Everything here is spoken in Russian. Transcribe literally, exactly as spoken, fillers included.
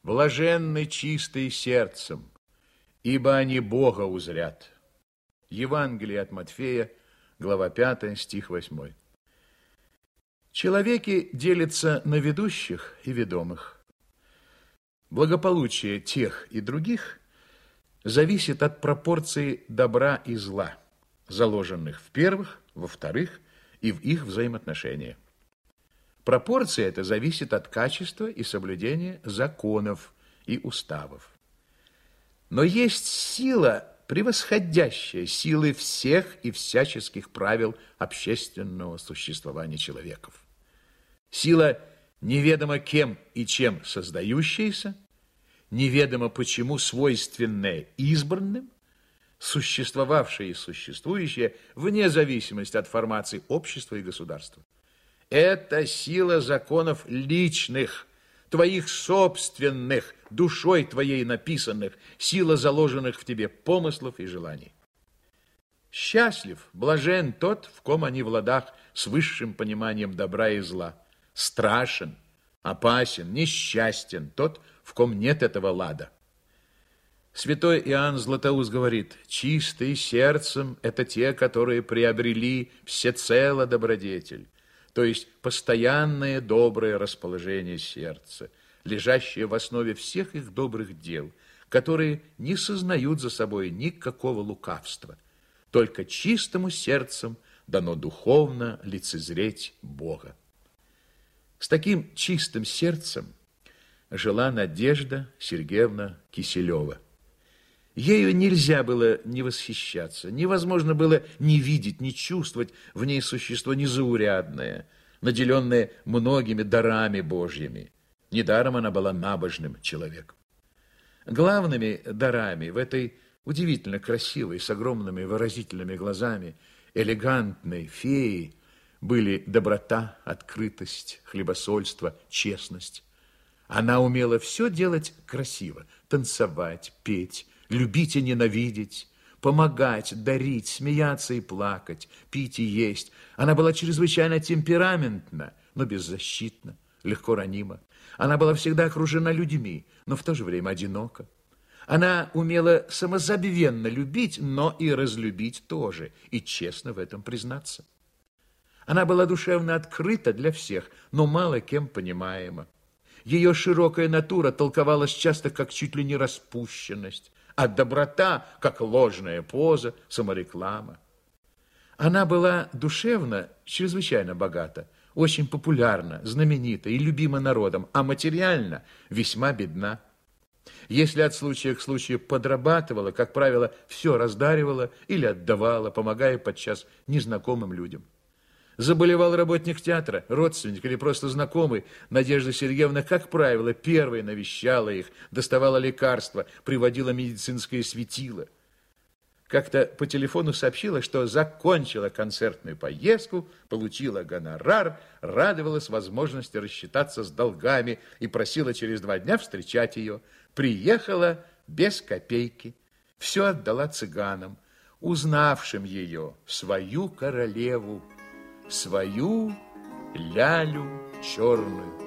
Блаженны чистые сердцем, ибо они Бога узрят. Евангелие от Матфея, глава пятая, стих восьмой. Человеки делятся на ведущих и ведомых. Благополучие тех и других зависит от пропорции добра и зла, заложенных в первых, во вторых и в их взаимоотношения. Пропорция эта зависит от качества и соблюдения законов и уставов. Но есть сила, превосходящая силы всех и всяческих правил общественного существования человеков. Сила, неведомо кем и чем создающаяся, неведомо почему свойственная избранным, существовавшая и существующая вне зависимости от формации общества и государства. Это сила законов личных, твоих собственных, душой твоей написанных, сила заложенных в тебе помыслов и желаний. Счастлив, блажен тот, в ком они в ладах с высшим пониманием добра и зла. Страшен, опасен, несчастен тот, в ком нет этого лада. Святой Иоанн Златоуст говорит: чистые сердцем – это те, которые приобрели всецело добродетель, то есть постоянное доброе расположение сердца, лежащее в основе всех их добрых дел, которые не сознают за собой никакого лукавства. Только чистому сердцем дано духовно лицезреть Бога. С таким чистым сердцем жила Надежда Сергеевна Киселева. Ею нельзя было не восхищаться, невозможно было не видеть, не чувствовать в ней существо незаурядное, наделенное многими дарами Божьими. Недаром она была набожным человеком. Главными дарами в этой удивительно красивой, с огромными выразительными глазами, элегантной феи были доброта, открытость, хлебосольство, честность. Она умела все делать красиво, танцевать, петь, любить и ненавидеть, помогать, дарить, смеяться и плакать, пить и есть. Она была чрезвычайно темпераментна, но беззащитна, легко ранима. Она была всегда окружена людьми, но в то же время одинока. Она умела самозабвенно любить, но и разлюбить тоже, и честно в этом признаться. Она была душевно открыта для всех, но мало кем понимаема. Ее широкая натура толковалась часто как чуть ли не распущенность, а доброта как ложная поза, самореклама. Она была душевно чрезвычайно богата, очень популярна, знаменита и любима народом, а материально весьма бедна. Если от случая к случаю подрабатывала, как правило, все раздаривала или отдавала, помогая подчас незнакомым людям. Заболевал работник театра, родственник или просто знакомый, Надежда Сергеевна, как правило, первой навещала их, доставала лекарства, приводила медицинское светило. Как-то по телефону сообщила, что закончила концертную поездку, получила гонорар, радовалась возможности рассчитаться с долгами и просила через два дня встречать ее. Приехала без копейки, все отдала цыганам, узнавшим ее, свою королеву, свою лялю черную.